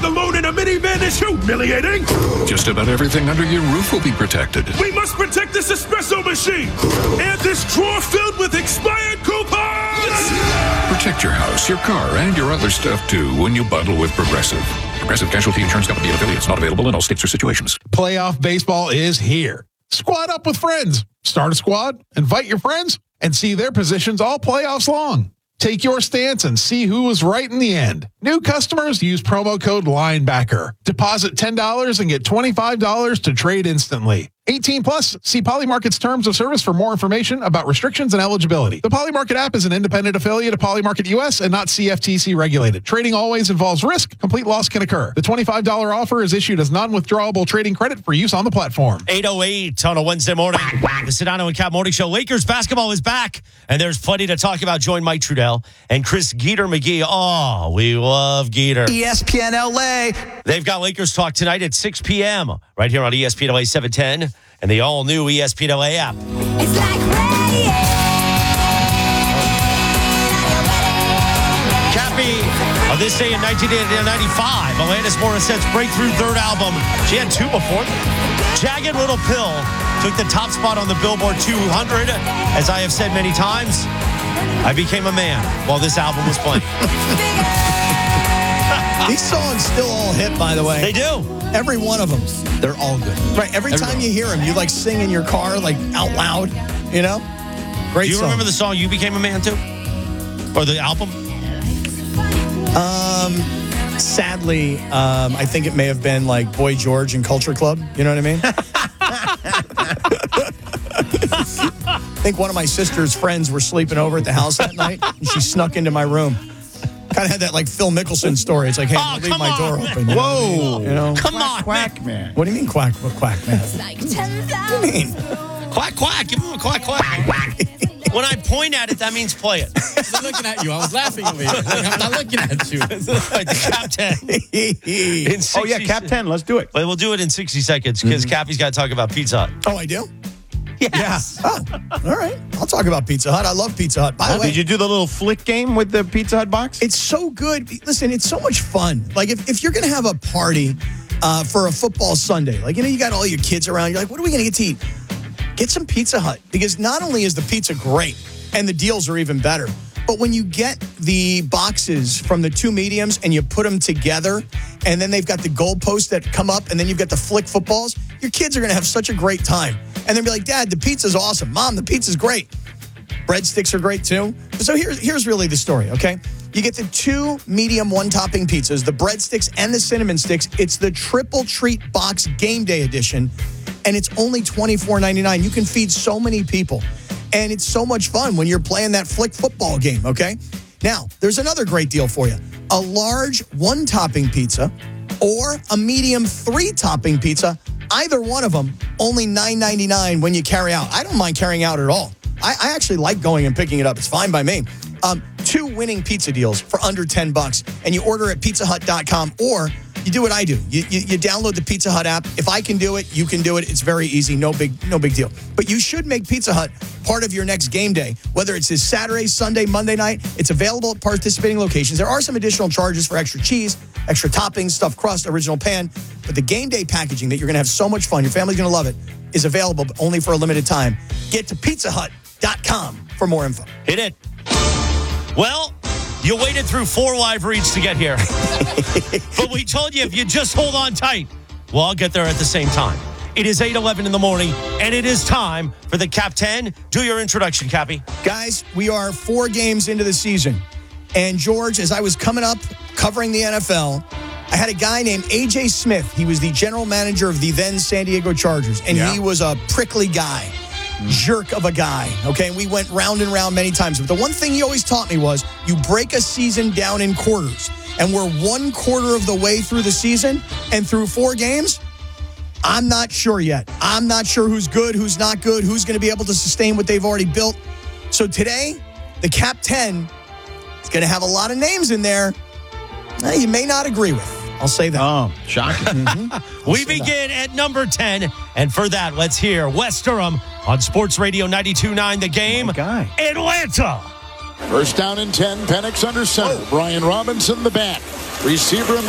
living alone in a minivan is humiliating. Just about everything under your roof will be protected. We must protect this espresso machine and this drawer filled with expired coupons. Protect your house, your car, and your other stuff, too, when you bundle with Progressive. Progressive Casualty Insurance Company and affiliates. Not available in all states or situations. Playoff baseball is here. Squad up with friends. Start a squad, invite your friends, and see their positions all playoffs long. Take your stance and see who was right in the end. New customers use promo code LINEBACKER. Deposit $10 and get $25 to trade instantly. 18 plus. See Polymarket's terms of service for more information about restrictions and eligibility. The Polymarket app is an independent affiliate of Polymarket US and not CFTC regulated. Trading always involves risk. Complete loss can occur. The $25 offer is issued as non-withdrawable trading credit for use on the platform. 8:08 on a Wednesday morning. The Sedano and Cap Morning Show. Lakers basketball is back, and there's plenty to talk about. Join Mike Trudell and Chris Geeter McGee. Oh, we love Geeter. ESPN LA. They've got Lakers talk tonight at 6 p.m. right here on ESPN LA 710 and the all-new ESPN LA app. It's like rain. Cappy, on this day in 1995, Alanis Morissette's breakthrough third album. She had two before. Jagged Little Pill took the top spot on the Billboard 200. As I have said many times, I became a man while this album was playing. These songs still all hit, by the way. They do. Every one of them. They're all good. Right. Every time you hear them, you like sing in your car, like out loud, you know? Great Do you song. remember the song You Became a Man too? Or the album? Sadly, I think it may have been like Boy George and Culture Club. You know what I mean? I think one of my sister's friends were sleeping over at the house that night, and she snuck into my room. Kind of had that like Phil Mickelson story. It's like, hey, Oh, leave come my on, door man. open. You know what I mean? You know? Come on, Quack, man. What do you mean quack, quack, man? Like 10,000. What do you mean? Quack, quack. Give him a quack, quack. When I point at it, that means play it. I'm looking at you. I was laughing over here. I'm not looking at you. Like the Cap 10. In 60 Oh, yeah, Cap 10. Let's do it. But we'll do it in 60 seconds because Cappy's got to talk about Pizza Hut. Oh, I do? Yes. Oh, all right. I'll talk about Pizza Hut. I love Pizza Hut. By the way, Did you do the little flick game with the Pizza Hut box? it's so good. Listen, it's so much fun. Like, if you're going to have a party for a football Sunday, like, you know, you got all your kids around, you're like, what are we going to get to eat? Get some Pizza Hut, because not only is the pizza great, and the deals are even better, but when you get the boxes from the two mediums and you put them together, and then they've got the goalposts that come up, and then you've got the flick footballs, your kids are going to have such a great time. And they'll be like, Dad, the pizza's awesome. Mom, the pizza's great. Breadsticks are great too. So here's really the story, okay? You get the two medium one-topping pizzas, the breadsticks and the cinnamon sticks. It's the Triple Treat Box Game Day Edition, and it's only $24.99. You can feed so many people, and it's so much fun when you're playing that flick football game, okay? Now, there's another great deal for you. A large one-topping pizza or a medium three-topping pizza, either one of them, only $9.99 when you carry out. I don't mind carrying out at all. I actually like going and picking it up. It's fine by me. Two winning pizza deals for under $10, and you order at pizzahut.com, or you do what I do. You download the Pizza Hut app. If I can do it, you can do it. It's very easy. No big deal. But you should make Pizza Hut part of your next game day, whether it's this Saturday, Sunday, Monday night. It's available at participating locations. There are some additional charges for extra cheese, extra toppings, stuffed crust, original pan. But the game day packaging that you're going to have so much fun, your family's going to love it, is available, but only for a limited time. Get to pizzahut.com for more info. Hit it. Well, you waited through 4 live reads to get here. But we told you if you just hold on tight, well, I'll get there at the same time. It is 8:11 in the morning, and it is time for the Cap 10. Do your introduction, Cappy. Guys, we are 4 games into the season. And George, as I was coming up covering the NFL, I had a guy named A.J. Smith. He was the general manager of the then San Diego Chargers, and he was a prickly guy. Jerk of a guy, okay? And we went round and round many times. But the one thing he always taught me was you break a season down in quarters. And we're 1/4 of the way through the season, and through 4 games, I'm not sure yet. I'm not sure who's good, who's not good, who's going to be able to sustain what they've already built. So today, the Cap 10 is going to have a lot of names in there you may not agree with. I'll say that. Oh, shocking. We begin at number 10. And for that, let's hear Wes Durham on Sports Radio 92.9 The Game. Atlanta. First down and 10. Penix under center. Brian Robinson, the back. Receiver